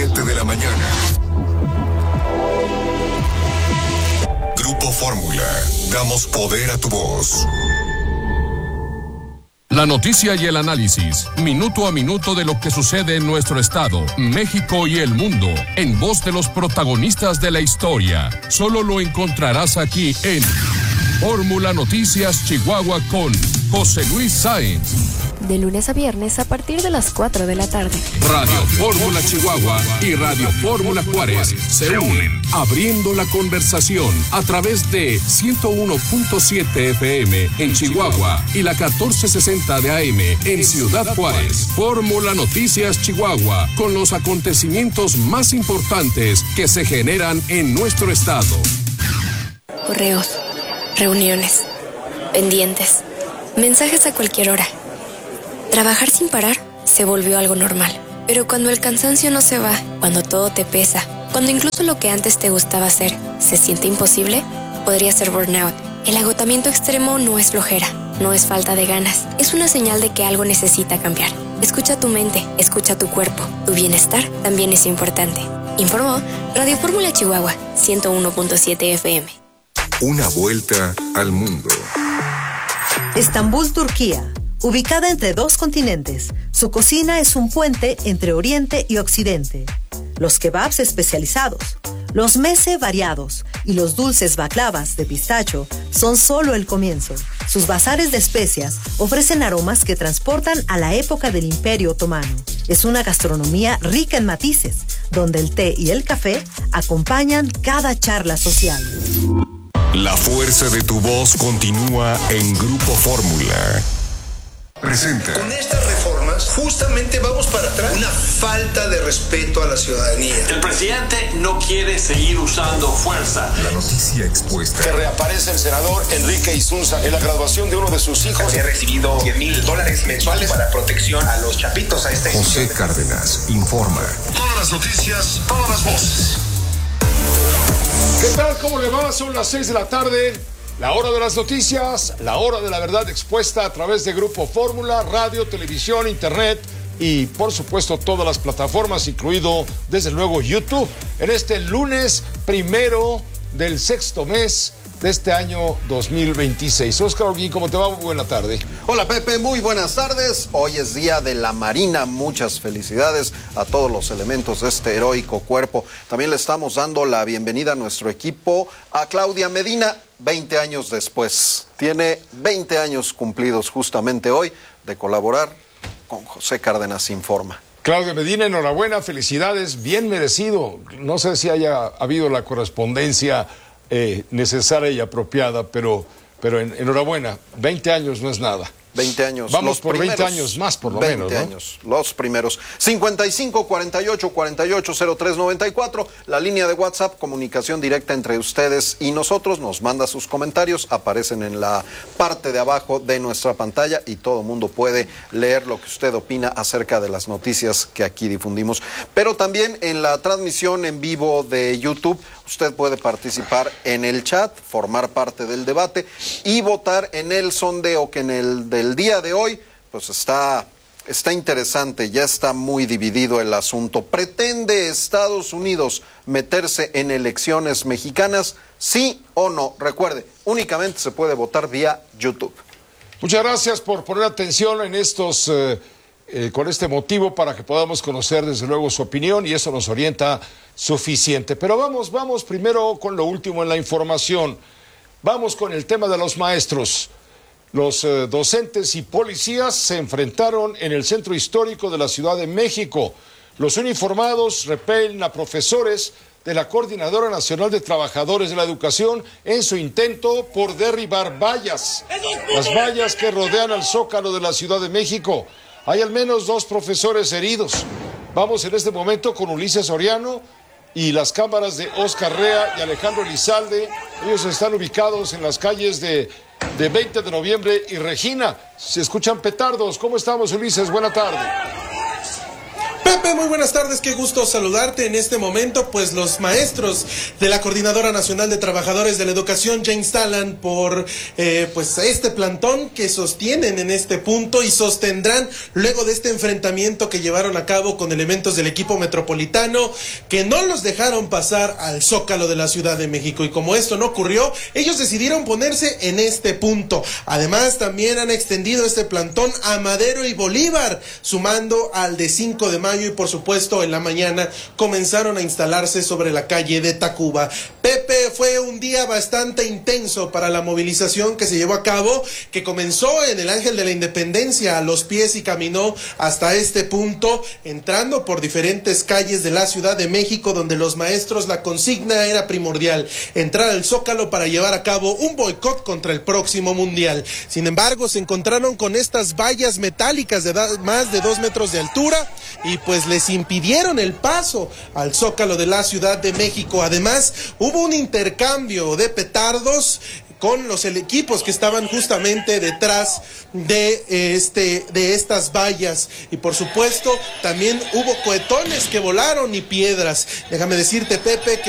7 de la mañana. Grupo Fórmula. Damos poder a tu voz. La noticia y el análisis, minuto a minuto de lo que sucede en nuestro estado, México y el mundo, en voz de los protagonistas de la historia. Solo lo encontrarás aquí en Fórmula Noticias Chihuahua con José Luis Sáenz. De lunes a viernes a partir de las 4 de la tarde. Radio Fórmula Chihuahua y Radio Fórmula Juárez se unen, abriendo la conversación a través de 101.7 FM en Chihuahua y la 1460 de AM en Ciudad Juárez. Fórmula Noticias Chihuahua, con los acontecimientos más importantes que se generan en nuestro estado. Correos, reuniones, pendientes, mensajes a cualquier hora. Trabajar sin parar se volvió algo normal. Pero cuando el cansancio no se va, cuando todo te pesa, cuando incluso lo que antes te gustaba hacer se siente imposible, podría ser burnout. El agotamiento extremo no es flojera, no es falta de ganas. Es una señal de que algo necesita cambiar. Escucha tu mente, escucha tu cuerpo. Tu bienestar también es importante. Informó Radio Fórmula Chihuahua, 101.7 FM. Una vuelta al mundo. Estambul, Turquía. Ubicada entre dos continentes, su cocina es un puente entre Oriente y Occidente. Los kebabs especializados, los meze variados y los dulces baklavas de pistacho son solo el comienzo. Sus bazares de especias ofrecen aromas que transportan a la época del Imperio Otomano. Es una gastronomía rica en matices, donde el té y el café acompañan cada charla social. La fuerza de tu voz continúa en Grupo Fórmula. Presenta. Con estas reformas, justamente vamos para atrás. Una falta de respeto a la ciudadanía. El presidente no quiere seguir usando fuerza. La noticia expuesta. Que reaparece el senador Enrique Isunza en la graduación de uno de sus hijos. Había recibido $10,000 mensuales para protección a los chapitos. José Cárdenas informa. Todas las noticias, todas las voces. ¿Qué tal? ¿Cómo le va? Son las 6 de la tarde. La hora de las noticias, la hora de la verdad expuesta a través de Grupo Fórmula, radio, televisión, internet y por supuesto todas las plataformas, incluido desde luego YouTube, en este lunes 1 del sexto mes de este año 2026. Oscar Holguín, ¿cómo te va? Muy buena tarde. Hola Pepe, muy buenas tardes. Hoy es Día de la Marina. Muchas felicidades a todos los elementos de este heroico cuerpo. También le estamos dando la bienvenida a nuestro equipo, a Claudia Medina, 20 años después. Tiene 20 años cumplidos justamente hoy de colaborar con José Cárdenas Informa. Claudia Medina, enhorabuena, felicidades, bien merecido. No sé si haya habido la correspondencia necesaria y apropiada, pero enhorabuena, 20 años no es nada. 20 años. Vamos por primeros, 20 años más, por lo 20 menos, ¿no? 20 años, los primeros. 55 48 48 03 94, la línea de WhatsApp, comunicación directa entre ustedes y nosotros. Nos manda sus comentarios, aparecen en la parte de abajo de nuestra pantalla y todo mundo puede leer lo que usted opina acerca de las noticias que aquí difundimos. Pero también en la transmisión en vivo de YouTube, usted puede participar en el chat, formar parte del debate y votar en el sondeo que en el del día de hoy, pues está interesante, ya está muy dividido el asunto. ¿Pretende Estados Unidos meterse en elecciones mexicanas? ¿Sí o no? Recuerde, únicamente se puede votar vía YouTube. Muchas gracias por poner atención en estos con este motivo para que podamos conocer desde luego su opinión y eso nos orienta suficiente. Pero vamos primero con lo último en la información. Vamos con el tema de los maestros. Los docentes y policías se enfrentaron en el centro histórico de la Ciudad de México. Los uniformados repelen a profesores de la Coordinadora Nacional de Trabajadores de la Educación en su intento por derribar vallas. Las vallas que rodean al Zócalo de la Ciudad de México. Hay al menos 2 profesores heridos. Vamos en este momento con Ulises Soriano y las cámaras de Oscar Rea y Alejandro Elizalde. Ellos están ubicados en las calles de 20 de noviembre y Regina. Se escuchan petardos. ¿Cómo estamos, Ulises? Buena tarde. Pepe, muy buenas tardes, qué gusto saludarte en este momento. Pues los maestros de la Coordinadora Nacional de Trabajadores de la Educación ya instalan por pues este plantón que sostienen en este punto y sostendrán luego de este enfrentamiento que llevaron a cabo con elementos del equipo metropolitano que no los dejaron pasar al Zócalo de la Ciudad de México. Y como esto no ocurrió, ellos decidieron ponerse en este punto. Además, también han extendido este plantón a Madero y Bolívar, sumando al de 5 de mayo, y por supuesto en la mañana comenzaron a instalarse sobre la calle de Tacuba. Pepe, fue un día bastante intenso para la movilización que se llevó a cabo, que comenzó en el Ángel de la Independencia a los pies y caminó hasta este punto, entrando por diferentes calles de la Ciudad de México, donde los maestros, la consigna era primordial: entrar al Zócalo para llevar a cabo un boicot contra el próximo Mundial. Sin embargo, se encontraron con estas vallas metálicas de más de 2 metros de altura y pues les impidieron el paso al Zócalo de la Ciudad de México. Además, hubo un intercambio de petardos con los equipos que estaban justamente detrás de estas vallas, y por supuesto también hubo cohetones que volaron y piedras. Déjame decirte, Pepe, que